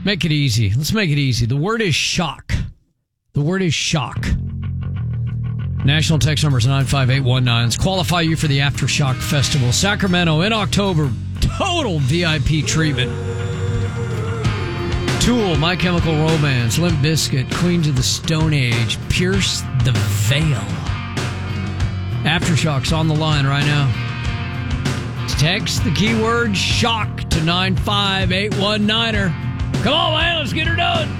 Make it easy. Let's make it easy. The word is shock. The word is shock. National text number is 95819. Let's qualify you for the Aftershock Festival. Sacramento in October. Total VIP treatment. Tool, My Chemical Romance, Limp Bizkit, Queens of the Stone Age, Pierce the Veil. Aftershock's on the line right now. Text the keyword shock to 95819. Come on, man, let's get her done.